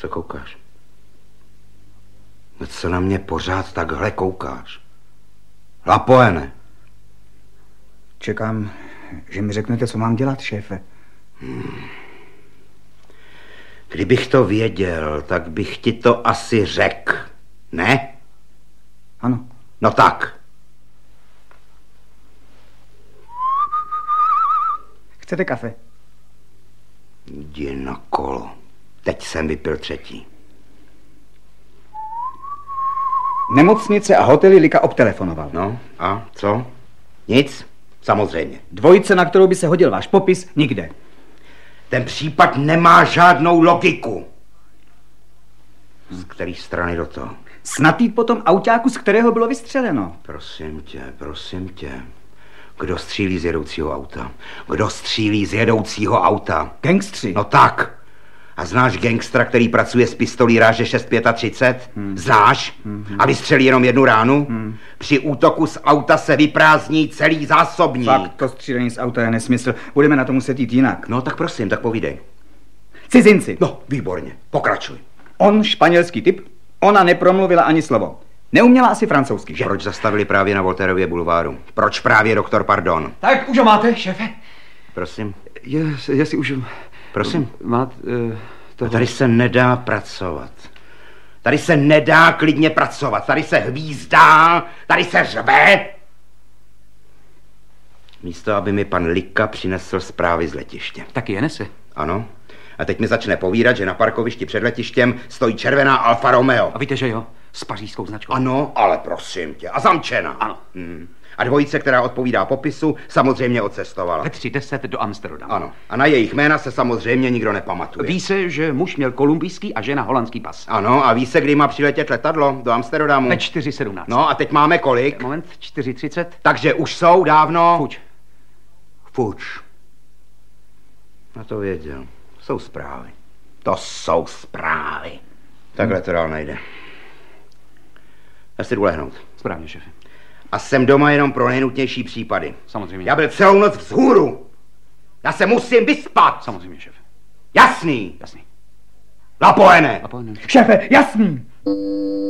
Co koukáš? No co na mě pořád takhle koukáš? Lapoene. Čekám, že mi řeknete, co mám dělat, šéfe. Kdybych to věděl, tak bych ti to asi řekl. Ne? Ano. No tak. Chcete kafe? Jdi na kolo. Teď jsem vypil 3. Nemocnice a hotely Lika obtelefonoval. No a co? Nic? Samozřejmě. Dvojice, na kterou by se hodil váš popis, nikde. Ten případ nemá žádnou logiku. Z které strany do toho? Snad jít po tom autáku, z kterého bylo vystřeleno. Prosím tě. Kdo střílí z jedoucího auta? Kdo střílí z jedoucího auta? Gangstři. No tak. A znáš gangstra, který pracuje s pistolí ráže 6,35? Znáš? A vystřelí jenom 1 ránu? Při útoku z auta se vyprázdní celý zásobník. Fakt, to střílení z auta je nesmysl. Budeme na to muset jít jinak. No tak prosím, tak povídej. Cizinci. No, výborně. Pokračuj. On španělský typ, ona nepromluvila ani slovo. Neuměla asi francouzsky, že? Proč zastavili právě na Voltairově bulváru? Proč právě doktor Pardon? Tak už ho máte, šéfe? Prosím. Jestli už... Prosím. Máte... Tady se nedá pracovat. Tady se nedá klidně pracovat. Tady se hvízdá, tady se řve. Místo, aby mi pan Lika přinesl zprávy z letiště. Taky je nese. Ano. A teď mi začne povídat, že na parkovišti před letištěm stojí červená Alfa Romeo. A víte, že jo? S pařížskou značkou. Ano, ale prosím tě. A zamčená. Ano. A dvojice, která odpovídá popisu, samozřejmě odcestovala. Ve 3:10 do Amsterdamu. Ano. A na jejich jména se samozřejmě nikdo nepamatuje. Ví se, že muž měl kolumbijský a žena holandský pas. Ano, a ví se, kdy má přiletět letadlo do Amsterdamu? Ve 4:17. No a teď máme kolik? Moment, 4:30. Takže už jsou dávno... Fuč. Na to věděl. Jsou zprávy. To jsou zprávy. Takhle to dál nejde. Já si jdu lehnout. Správně, šéfe. A jsem doma jenom pro nejnutnější případy. Samozřejmě. Já byl celou noc vzhůru. Já se musím vyspat. Samozřejmě, šéfe. Jasný. Jasný. Lapoene. A pojďme. Šéfe, jasný.